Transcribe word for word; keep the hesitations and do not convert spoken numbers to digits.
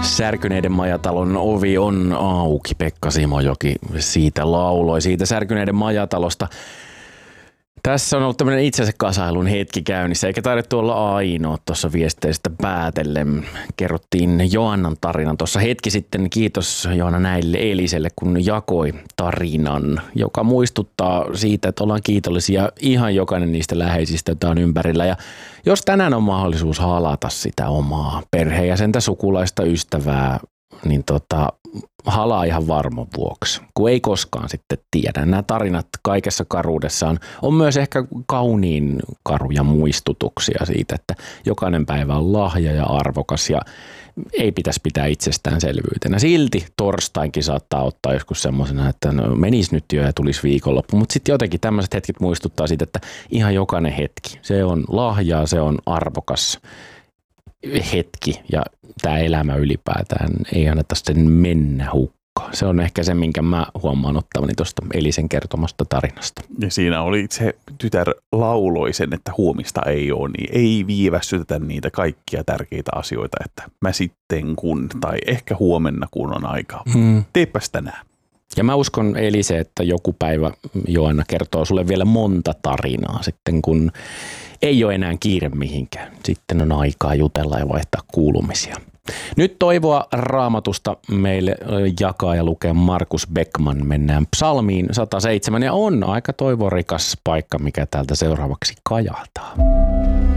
Särkyneiden majatalon ovi on auki. Pekka Simojoki siitä lauloi, siitä Särkyneiden majatalosta. Tässä on ollut tämmöinen itsensä kasailun hetki käynnissä, eikä taidettu olla ainoa tuossa viesteistä päätellen. Kerrottiin Joannan tarinan tuossa hetki sitten. Kiitos Joanna näille Eliselle, kun jakoi tarinan, joka muistuttaa siitä, että ollaan kiitollisia ihan jokainen niistä läheisistä, joita on ympärillä. Ja jos tänään on mahdollisuus halata sitä omaa perheenjäsentä, sukulaista, ystävää, niin tota, halaa ihan varman vuoksi, kun ei koskaan sitten tiedä. Nämä tarinat kaikessa karuudessaan on myös ehkä kauniin karuja muistutuksia siitä, että jokainen päivä on lahja ja arvokas ja ei pitäisi pitää itsestäänselvyytenä. Silti torstainkin saattaa ottaa joskus semmoisena, että no, menisi nyt jo ja tulisi viikonloppu, mutta sitten jotenkin tämmöiset hetket muistuttaa siitä, että ihan jokainen hetki, se on lahjaa, se on arvokas hetki ja tämä elämä ylipäätään ei anneta sen mennä hukkaan. Se on ehkä se, minkä mä huomaan ottavani tuosta Elisen kertomasta tarinasta. Ja siinä oli se tytär lauloi sen, että huomista ei ole, niin ei viivästytetä niitä kaikkia tärkeitä asioita, että mä sitten kun, tai ehkä huomenna kun on aikaa. Hmm. Teepäs tänään. Ja mä uskon Elise, että joku päivä Joanna kertoo sulle vielä monta tarinaa sitten, kun ei ole enää kiire mihinkään. Sitten on aikaa jutella ja vaihtaa kuulumisia. Nyt toivoa Raamatusta meille jakaa ja lukea Markus Beckman. Mennään psalmiin sata seitsemän ja on aika toivorikas paikka, mikä täältä seuraavaksi kajahtaa.